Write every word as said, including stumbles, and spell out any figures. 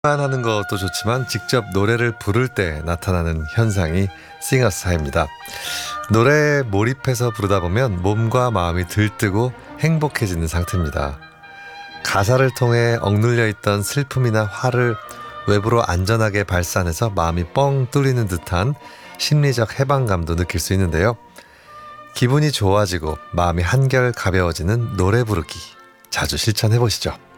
하는 것도 좋지만 직접 노래를 부를 때 나타나는 현상이 싱어스타입니다. 노래에 몰입해서 부르다 보면 몸과 마음이 들뜨고 행복해지는 상태입니다. 가사를 통해 억눌려 있던 슬픔이나 화를 외부로 안전하게 발산해서 마음이 뻥 뚫리는 듯한 심리적 해방감도 느낄 수 있는데요. 기분이 좋아지고 마음이 한결 가벼워지는 노래 부르기 자주 실천해 보시죠.